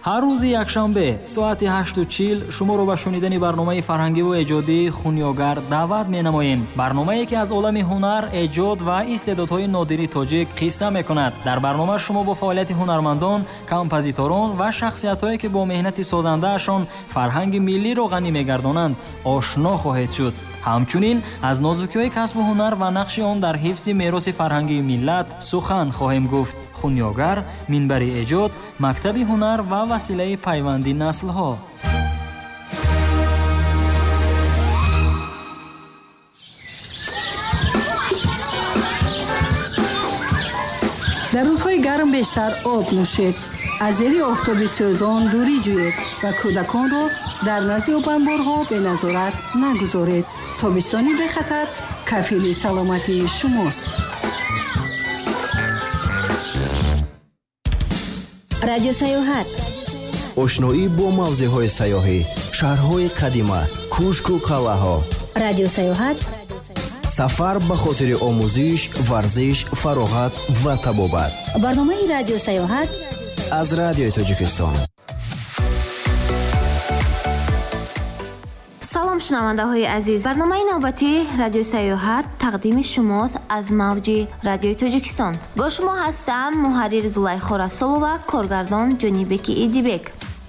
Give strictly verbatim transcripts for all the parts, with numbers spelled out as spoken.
ҳар рӯзи якшанбе соати ҳашту чил шуморо ба шунидани барномаи фарҳангиву эҷодии Хунёгар даъват менамоем. Барномае ки аз олами ҳунар, эҷод ва истеъдодҳои нодири тоҷик қисса мекунад. дар барнома шумо бо фаъолияти ҳунармандон, композиторон ва шахсиятҳое ки бо меҳнати созандаашон фарҳанги миллиро ғанӣ мегардонанд ошно хоҳед шуд. ҳамчунин аз нозукиҳои касбу ҳунар ва нақши он дар ҳифзи мероси фарҳангии миллат сухан хоҳем гуфт. Хунёгар, минбари эҷод, мактаби ҳунар ва василаи пайванди наслҳо. дар рӯзҳои гарм бештар об нӯшед, аз зери офтоби сӯзон дурӣ ҷӯед ва кӯдаконро дар назди обанборҳо беназорат нагузоред. тобистони бехатар кафили саломатии шумост. радио саёҳат, ошноӣ бо мавзеъҳои саёҳӣ, шаҳрҳои қадима, кӯшку қалъаҳо. радио саёҳат, сафар ба хотири омӯзиш, варзиш, фароғат ва табобат. барномаи радио саёҳат аз радиои Тоҷикистон. салом шунавандаҳои азиз, барномаи навбатии радиои саёҳат тақдими шумост аз мавҷи радиои Тоҷикистон. бо шумо ҳастам муҳаррир Зулайхо Расулова, коргардон Ҷонибеки Идибек.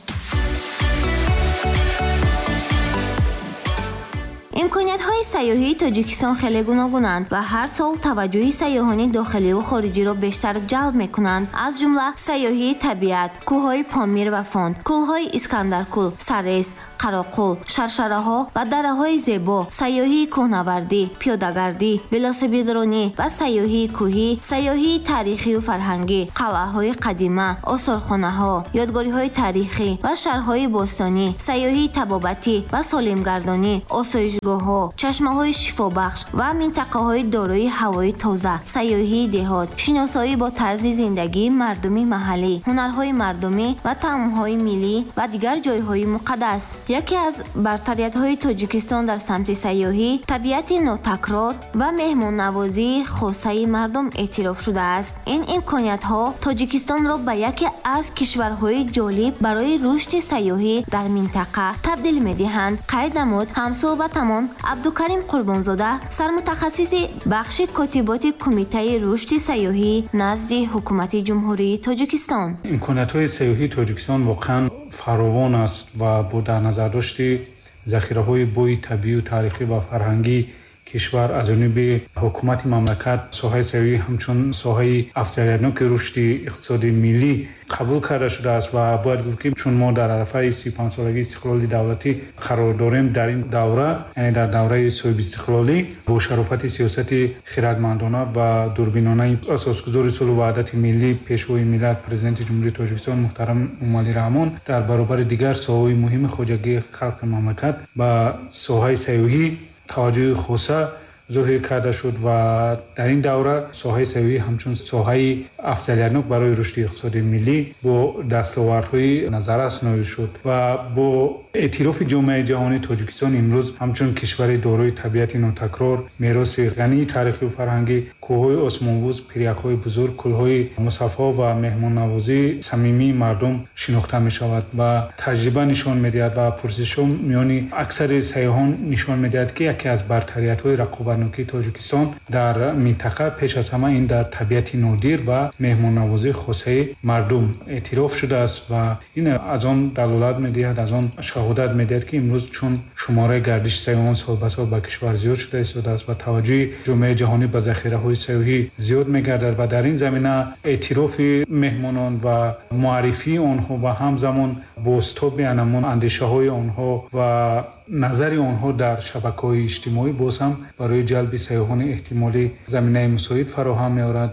имкониятҳои сайёҳии Тоҷикистон хеле гуногунанд ва ҳар сол таваҷҷӯҳи сайёҳони дохиливу хориҷиро бештар ҷалб мекунанд. аз ҷумла сайёҳии табиат, кӯҳҳои Помир ва Фонд, кӯлҳои Искандаркӯл, Сарес, Қароқул, шаршараҳо ва дараҳои зебо, сайёҳии кӯҳнавардӣ, пиёдагардӣ, велосипедронӣ ва сайёҳии кӯҳӣ, сайёҳии тарихию фарҳангӣ, қалъаҳои қадима, осорхонаҳо, ёдгориҳои тарихӣ ва шаҳрҳои бостонӣ, сайёҳии табобатӣ ва солимгардонӣ, осоишгоҳҳо, чашмаҳои шифобахш ва минтақаҳои дорои ҳавои тоза, сайёҳии деҳот, шиносоӣ бо тарзи зиндагии мардуми маҳаллӣ, ҳунарҳои мардумӣ ва таомҳои миллӣ ва дигар ҷойҳои муқаддас. яке аз бартариятҳои Тоҷикистон дар самти сайёҳӣ табиати нотакрор ва меҳмоннавозии хоссаи мардум эътироф шудааст. ин имкониятҳо Тоҷикистонро ба яке аз кишварҳои ҷолиб барои рушди сайёҳӣ дар минтақа табдил медиҳанд. қайд намуд ҳамсуҳбатамон Абдукарим Қурбонзода, сармутахассиси бахши котиботи кумитаи рушди сайёҳӣ назди ҳукумати ҷумҳурии Тоҷикистон. имкониятҳои сайёҳии Тоҷикистон воқеан фаровон аст ва бо дар назардошти захираҳои бои табиию таърихӣ ва фарҳангии кишвар аз ҷониби ҳукумати мамлакат соҳаи сайёҳӣ ҳамчун соҳаи афзалиятноки рушди иқтисоди миллӣ қабул карда шудааст ва бояд гуфт ки чун мо дар арафаи си и панҷсолагии истиқлоли давлатӣ қарор дорем, дар ин давра яъне дар давраи соҳибистиқлолӣ бо шарофати сиёсати хиратмандона ва дурбинонаи асосгузори сулҳу ваҳдати миллӣ пешвои миллат президенти ҷумҳурии Тоҷикистон муҳтарам Эмомалӣ Раҳмон дар баробари дигар соҳаҳои муҳими хоҷагии халқи мамлакат ба соҳаи сайёҳӣ таваҷҷӯҳи хосса зоҳир карда шуд ва дар ин давра соҳаи сайёҳӣ ҳамчун соҳаи афзалиятнок барои рушди иқтисоди миллӣ бо дастовардҳои назаррас номёд шуд ва бо эътирофи ҷомеаи ҷаҳонии Тоҷикистон имрӯз ҳамчун кишвари дорои табиати нотакрор, мероси ғании таърихиву фарҳангӣ, кӯҳҳои осмонбӯс, пиряхҳои бузург, кӯлҳои мусаффо ва меҳмоннавозии самимии мардум шинохта мешавад ва таҷриба нишон медиҳад ва пурсишҳо миёни аксари сайёҳон нишон медиҳад ки яке аз бартариятҳои рақобатнокии Тоҷикистон дар минтақа пеш аз ҳама ин дар табиати нодир ва меҳмоннавозии хоссаи мардум эътироф шудааст ва ин аз он далолат медиҳад, аз он шаҳодат медиҳад ки имрӯз чун шумораи гардиши сайёҳон сол ба сол ба кишвар зиёд шуда истодааст ва таваҷҷӯҳи ҷомеаи ҷаҳонӣ ба захираҳои сайёҳӣ зиёд мегардад ва дар ин замина эътирофи меҳмонон ва муаррифии онҳо ва ҳамзамон бозтоби анамон андешаҳои онҳо ва назари онҳо дар шабакаҳои иҷтимоӣ боз ҳам барои ҷалби сайёҳони эҳтимолӣ заминаи мусоид фароҳам меорад.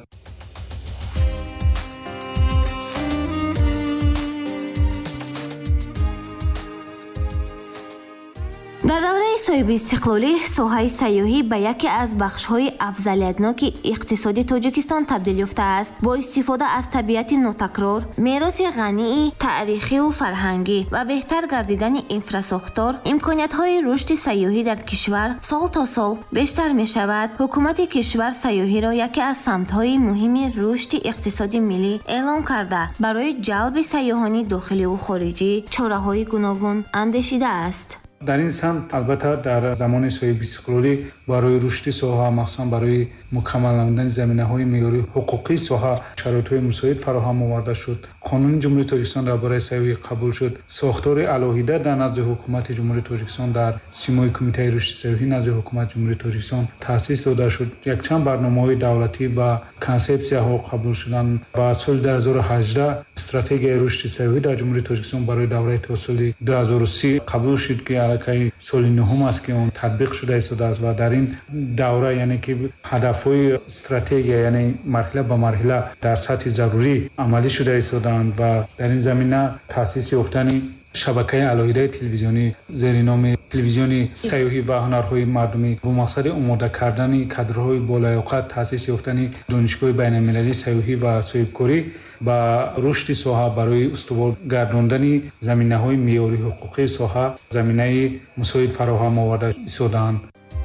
дар давраи соҳиби истиқлолӣ соҳаи сайёҳӣ ба яке аз бахшҳои афзалиятноки иқтисоди Тоҷикистон табдил ёфтааст. Бо истифода аз табиати нотакрор, мероси ғании таърихиву фарҳангӣ ва беҳтар гардидани инфрасохтор, имкониятҳои рушди сайёҳӣ дар кишвар сол то сол бештар мешавад. ҳукумати кишвар сайёҳиро яке аз самтҳои муҳими рушди иқтисоди миллӣ эълон карда, барои ҷалби сайёҳони дохиливу хориҷӣ чораҳои гуногун андешидааст. дар ин самт албатта дар замони соҳиби истиқлолӣ барои рушди соҳа, махсусан барои мукаммал намудани заминаҳои меъёрии ҳуқуқии соҳа шароитҳои мусоид фароҳам оварда шуд. қонуни ҷумҳурии Тоҷикистон дар бораи сайёҳӣ қабул шуд. Сохтори алоҳида дар назди ҳукумати ҷумҳурии Тоҷикистон дар симои кумитаи рушди сайёҳӣ назди ҳукумати ҷумҳурии Тоҷикистон таъсис дода шуд. Якчанд барномаҳои давлатӣ ва консепсияҳо қабул шуданд. Ба соли ду ҳазору ҳаждаҳ стратегияи рушди сайёҳӣ дар ҷумҳурии Тоҷикистон барои давраи то соли ду ҳазору си қабул шуд, ки аллакай соли нуҳум аст ки он татбиқ шуда истодааст ва дар ин давра яъне ки ҳадафҳои стратегия яъне марҳила ба марҳила дар сатҳи зарурӣ амалӣ шуда истодаанд ва дар ин замина таъсиси ёфтани шабакаи алоҳидаи телевизионӣ зери номи телевизиони сайёҳӣ ва ҳунарҳои мардумӣ бо мақсади омода кардани кадрҳои болаёқат, таъсиси ёфтани донишгоҳи байналмилалии сайёҳӣ ва соҳибкорӣ ба рушди соҳа барои устувор гардондани заминаҳои меъёрии ҳуқуқии соҳа заминаи мусоид фароҳам оварда истодаанд.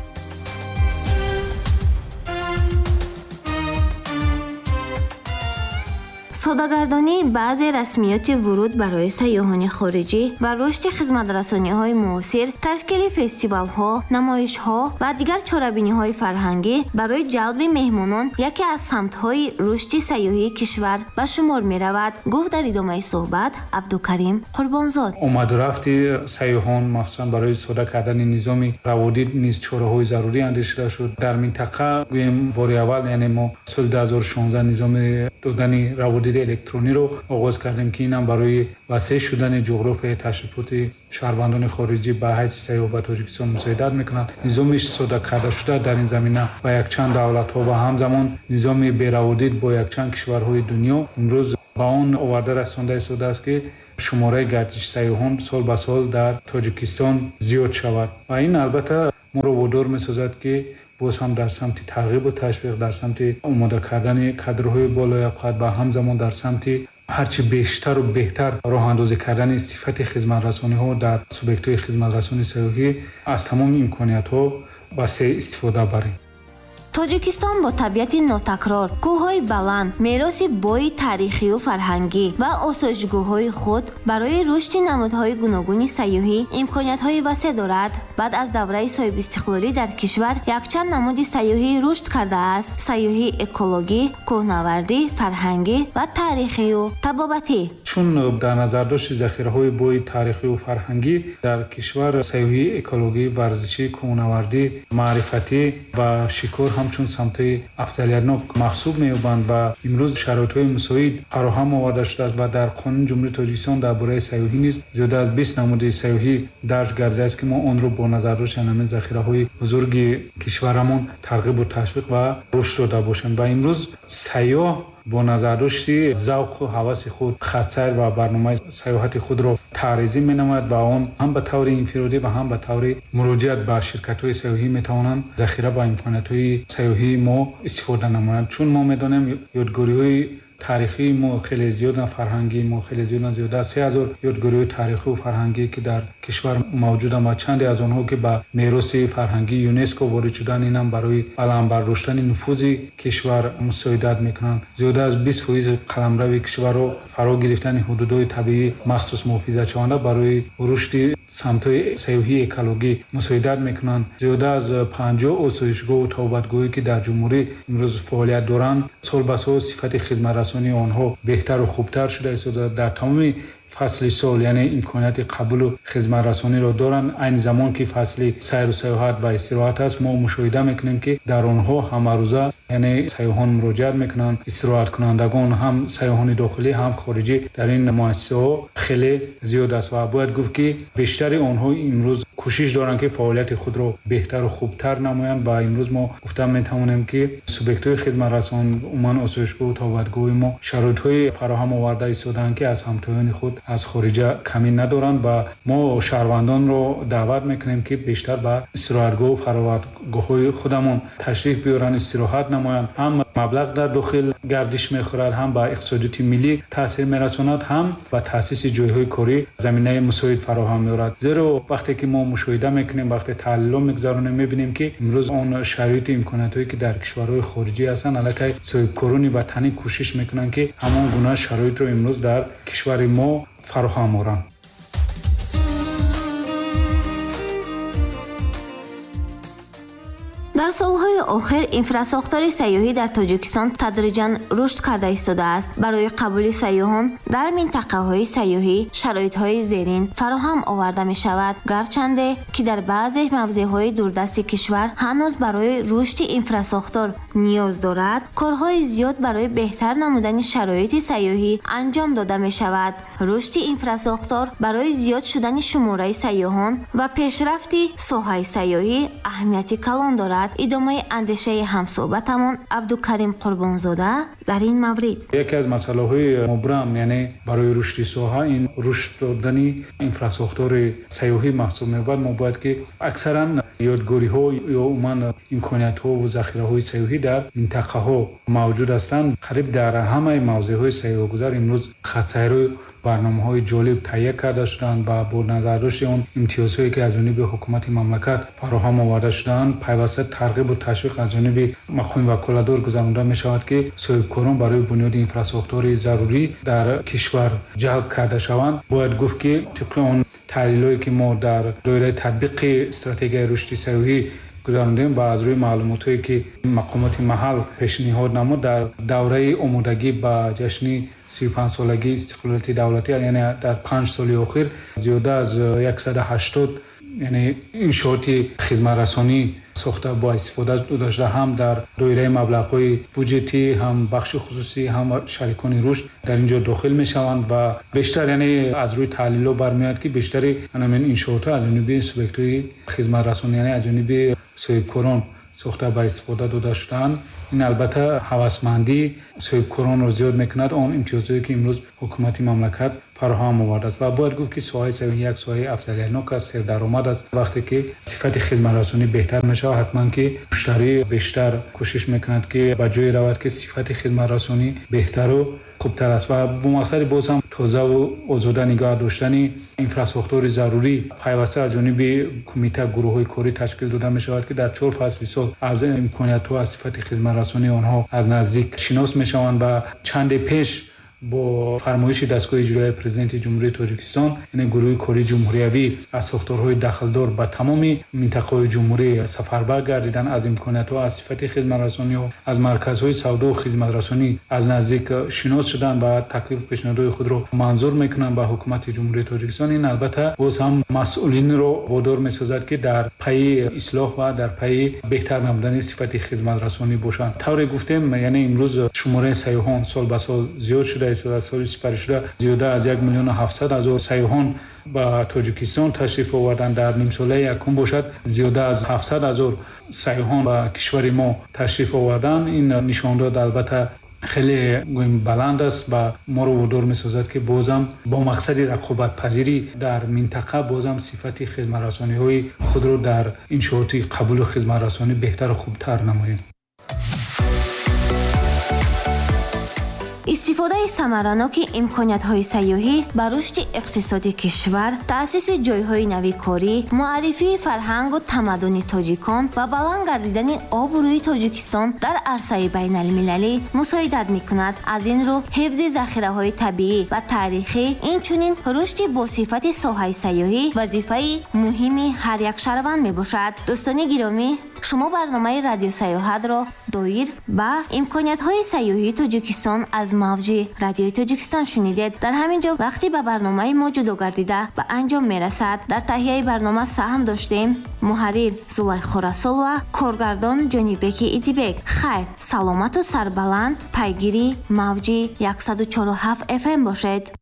содагардонии баъзе расмиёти вуруд барои сайёҳони хориҷӣ ва рушди хизматрасониҳои муосир, ташкили фестивалҳо, намоишҳо ва дигар чорабиниҳои фарҳангӣ барои ҷалби меҳмонон яке аз самтҳои рушди сайёҳии кишвар ба шумор меравад, гуфт дар идомаи суҳбат Абдукарим Қурбонзод. омаду рафти сайёҳон махсусан барои сода кардани низоми раводид низ чораҳои зарурӣ андешида шуд. дар минтақа гӯем бори аввал яъне мо соли ду ҳазору шонздаҳ низоми додани раводиди электрониро оғоз кардем, ки инам барои васеъ шудани ҷуғрофияи ташрифоти шаҳрвандони хориҷӣ ба ҳайси сайёҳ ба Тоҷикистон мусоидат мекунад. низоми сода карда шуда дар ин замина ба якчанд давлатҳо ва ҳамзамон низоми бераводид бо якчанд кишварҳои дунё имрӯз ба он оварда расонда истодааст, ки шумораи гардиши сайёҳон сол ба сол дар Тоҷикистон зиёд шавад ва ин албатта моро водор месозад, ки боз ҳам дар самти тарғибу ташвиқ, дар самти омода кардани кадрҳои болояқат ва ҳамзамон дар самти ҳарчи бештару беҳтар роҳандозӣ кардани сифати хизматрасониҳо дар субъектҳои хизматрасони сайёҳӣ аз тамоми имкониятҳо васеъ истифода барем. Тоҷикистон бо табиати нотакрор, кӯҳҳои баланд, мероси бойи таърихиву фарҳангӣ ва осоишгоҳҳои худ барои рушди намудҳои гуногуни сайёҳӣ имкониятҳои васеъ дорад. баъд аз давраи соҳибистиқлолӣ дар кишвар якчанд намуди сайёҳӣ рушд кардааст: сайёҳии экологӣ, кӯҳнавардӣ, фарҳангӣ ва таърихиву табобатӣ. чун дар назардошти захираҳои бойи таърихиву фарҳангӣ дар кишвар сайёҳии экологӣ, варзишӣ, кӯҳнавардӣ, маърифатӣ ва шикор ҳамчун самтҳои афзалиятнок маҳсуб меёбанд ва имрӯз шароитҳои мусоид фароҳам оварда шудааст ва дар қонуни ҷумҳурии Тоҷикистон дар бораи сайёҳӣ низ зиёда аз бист намуди сайёҳӣ дарҷ гардидааст, ки мо онро бо назардошти ҳамин захираҳои бузурги кишварамон тарғибу ташвиқ ва рушд дода бошем. ва имрӯз сайёҳ бо назардошти завқу ҳаваси худ хатсайр ва барномаи сайёҳати худро таъризӣ менамояд ва он ҳам ба таври инфиродӣ ва ҳам ба таври муроҷиат ба ширкатҳои сайёҳӣ метавонанд захира ва имкониятҳои сайёҳии мо истифода намоянд. чун мо медонем ёдгориҳои таърихии мо хеле зиёданд, фарҳангии мо хеле зиёданд, зиёда аз се ҳазор ёдгориҳои таърихиву фарҳангӣ ки дар кишвар мавҷуданд ва чанде аз онҳо ки ба мероси фарҳангии юнеско ворид шуданд, инам барои баландбардоштани нуфузи кишвар мусоидат мекунанд. зиёда аз бист фоизи қаламрави кишварро фаро гирифтани ҳудудҳои табиӣ махсус муҳофизатшаванда барои рушди самтҳои сайёҳии экологӣ мусоидат мекунанд. зиёда аз панҷоҳ осоишгоҳу табобатгоҳе ки дар ҷумҳурӣ имрӯз фаъолият доранд, сол ба сол сифати хизматрасонии онҳо беҳтару хубтар шуда истода дар тамоми фасли сол, яъне имконияти қабулу хизматрасониро доранд. айни замон ки фасли сайру сайёҳат ва истироҳат аст, мо мушоҳида мекунем, ки дар онҳо ҳамарӯза یعنی سیاحان مراجعت میکنند، استراحت کنندگان هم سیاحان داخلی هم خارجی در این مؤسسه ها خیلی زیاد است و باید گفت که بیشتر آنها امروز کوشش دارند که فعالیت خود را بهتر و خوبتر نمایند و امروز ما گفتم میتوانیم که سوبیکت های خدمت رسان عموما آسایشگاه و تابعدگاه ما شرایط های فراهم آورده ایستادند که از همتایان خود از خارج کمی ندارند و ما شهروندان را دعوت میکنیم که بیشتر به استراحتگاه و فراغتگاه های خودمون تشریف بیارن، استراحت نمایند. هم مبلغ در داخل گردش میخورد، هم به اقتصادیات ملی تاثیر میرساند، هم به تاسیس جایهای کاری زمینه مساعد فراهم می‌آورد. زیرا وقتی که ما مشاهده میکنیم، وقتی تحلیل میگذاریم، میبینیم که امروز اون شرایط امکاناتی که در کشورهای خارجی هستند علاوه صاحبکارانی وطنی کوشش میکنن که همان گونه شرایط رو امروز در کشور ما فراهم آورند. дар солҳои охир инфраструктураи сайёҳӣ дар тоҷикистон тадриҷан рушд карда истода аст. барои қабули сайёҳон дар минтақаҳои сайёҳӣ шароитҳои зерин фароҳам оварда мешавад, гарчанде ки дар баъзе мавзеъҳои дурдасти кишвар ҳанӯз барои рушди инфраструктур ниёз дорад, корҳои зиёд барои беҳтар намудани шароити сайёҳӣ анҷом дода мешавад. рушди инфраструктур барои зиёд шудани шумораи сайёҳон ва пешрафти соҳаи сайёҳӣ аҳамияти калон дорад. идомаи андешаи ҳамсӯҳбатамон Абдукарим Қурбонзода дар ин маврид. яке аз масъалаҳои мубрам, яъне барои рушди соҳа, ин рушд додани инфраструктураи сайёҳӣ маҳсуб меёбад. мо бояд ки аксаран ёдгориҳо ё умуман имкониятҳо ва захираҳои сайёҳӣ дар минтақаҳо мавҷуд ҳастанд. қариб дар ҳамаи мавзеъҳои сайёҳгузар имрӯз хатсайру барномаҳои ҷолиб таҳия карда шуданд ва бо назардошти он имтиёзҳое ки аз ҷониби ҳукумати мамлакат фароҳам оварда шудаанд, пайваста тарғибу ташвиқ аз ҷониби мақоми ваколатдор гузаронда мешавад ки соҳибкорон барои бунёди инфраструктураи зарурӣ дар кишвар ҷалб карда шаванд. бояд гуфт ки тибқи он таҳлилҳое ки мо дар доираи татбиқи стратегияи рушди сайёҳӣ гузарондем ва аз рӯи маълумотое ки мақомоти маҳал пешниҳод намуд, дар давраи омодагӣ ба ҷашни سی و پنج سالگی استقلالiyت دولتی، یعنی در پنج سال اخیر زیاده از صد و هشتاد یعنی انشاءاتی خدمت رسانی ساخته با استفاده داشته، هم در دایره مبلغ‌های بودجتی، هم بخش خصوصی، هم شریکان رشد در اینجا داخل میشوند و بیشتر یعنی از روی تحلیل‌ها برمیاد که بیشتر همین انشاءات از جانب سوبیکت‌های خدمت رسانی یعنی از جانب صاحبکاران ساخته با استفاده داده شدند. این البته هوسمندی صاحبکاران را زیاد میکند، آن امتیازاتی که امروز حکومت مملکت فراهم آورده است و باید گفت که ساحه سیاحی یک ساحه افزایش‌یابی است، سردرآمد است. وقتی که صفت خدمت رسانی بهتر میشه، حتما که مشتری بیشتر کوشش میکند که به جای رود که صفت خدمت رسانی بهتر و خوبتر است و با مقصد باز هم تازه و آزاده نگاه داشتن اینفراستراکتور ضروری پیوسته از جانب کمیته گروه‌های کاری تشکیل داده می شود که در چهار فصل سال از امکانیت‌ها و صفت خدمت رسانی آنها از نزدیک شناس می شوند و چند پیش با فرمایش دستگاه اجرایی پرزیدنت جمهوری تاجیکستان، یعنی گروه کاری جمهوریوی از ساختارهای داخلدار به تمام منطقه‌های جمهوری سفربر گردیدن، از امکانات‌ها از صفت خدمت رسانی و از مرکزهای سودا و خدمت رسانی از نزدیک شناس شدن و تکلیف پیشنهادهای خود را منظور میکنند به حکومت جمهوری تاجیکستان. این البته باز هم مسئولین را وادار می‌سازد که در پی اصلاح و در پی بهتر نمودن صفت خدمت رسانی باشند. طوری گفتیم یعنی امروز شماره سیاحان سال به سال زیاد شده است. سال سپری شده زیاده از یک میلیون و هفتصد هزار سیاحان به تاجیکستان تشریف آوردند. در نیم ساله یکم باشد زیاده از هفتصد هزار سیاحان به کشور ما تشریف آوردند. این نشانداد البته خیلی بلند است و ما رو وادار می‌سازد که بازم با مقصد رقابت پذیری در منطقه بازم صفت خدمت رسانی های خود رو در انشاءات قبول خدمت رسانی بهتر و خوبتر نماییم. истифодаи самараноки имкониятҳои сайёҳӣ ба рушди иқтисоди кишвар, таъсиси ҷойҳои навикорӣ, муаррифии фарҳангу тамаддуни тоҷикон ва баланд гардидани обрӯи Тоҷикистон дар арсаи байналмилалӣ мусоидат мекунад. аз ин рӯ ҳифзи захираҳои табиӣ ва таърихӣ, инчунин рушди босифати соҳаи сайёҳӣ вазифаи муҳими ҳар як шаҳрванд мебошад. дӯстони гиромӣ, шумо барномаи радио сайёҳатро доир ба имкониятҳои сайёҳии Тоҷикистон аз мавҷи радиои Тоҷикистон шунидед. дар ҳамин ҷо вақти ба барномаи мо ҷудо гардида ба анҷом мерасад. дар таҳияи барнома саҳм доштем муҳаррир Зулайхо Расул ва коргардон Ҷонибеки Идибек. хайр, саломату сарбаланд, пайгири мавҷи яксаду чору ҳафт эф эм бошед.